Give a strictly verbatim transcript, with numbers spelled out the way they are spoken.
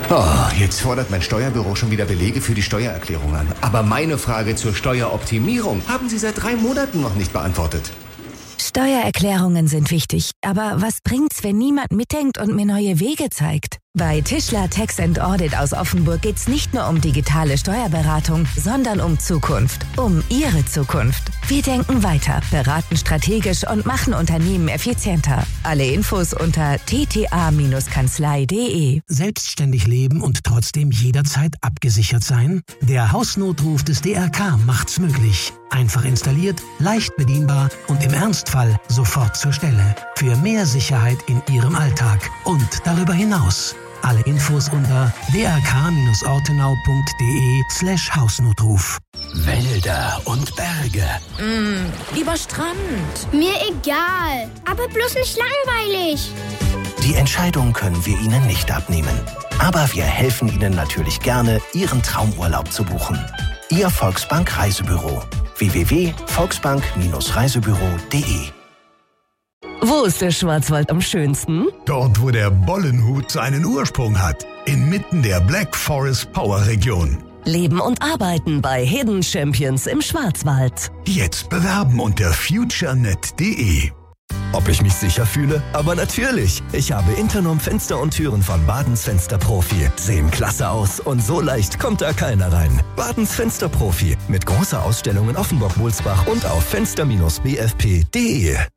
Oh, jetzt fordert mein Steuerbüro schon wieder Belege für die Steuererklärung an. Aber meine Frage zur Steueroptimierung haben Sie seit drei Monaten noch nicht beantwortet. Steuererklärungen sind wichtig, aber was bringt's, wenn niemand mitdenkt und mir neue Wege zeigt? Bei Tischler Tax and Audit aus Offenburg geht's nicht nur um digitale Steuerberatung, sondern um Zukunft, um Ihre Zukunft. Wir denken weiter, beraten strategisch und machen Unternehmen effizienter. Alle Infos unter t t a Kanzlei punkt de. Selbstständig leben und trotzdem jederzeit abgesichert sein? Der Hausnotruf des D R K macht's möglich. Einfach installiert, leicht bedienbar und im Ernstfall sofort zur Stelle. Für mehr Sicherheit in Ihrem Alltag und darüber hinaus. Alle Infos unter d r k ortenau punkt de slash Hausnotruf. Wälder und Berge. Mm, lieber Strand. Mir egal, aber bloß nicht langweilig. Die Entscheidung können wir Ihnen nicht abnehmen. Aber wir helfen Ihnen natürlich gerne, Ihren Traumurlaub zu buchen. Ihr Volksbank Reisebüro. w w w punkt volksbank reisebüro punkt de. Wo ist der Schwarzwald am schönsten? Dort, wo der Bollenhut seinen Ursprung hat. Inmitten der Black Forest Power Region. Leben und arbeiten bei Hidden Champions im Schwarzwald. Jetzt bewerben unter futurenet punkt de. Ob ich mich sicher fühle? Aber natürlich. Ich habe Internom Fenster und Türen von Badens Fensterprofi. Sehen klasse aus und so leicht kommt da keiner rein. Badens Fensterprofi mit großer Ausstellung in Offenburg-Wulsbach und auf fenster Bindestrich b f p punkt de.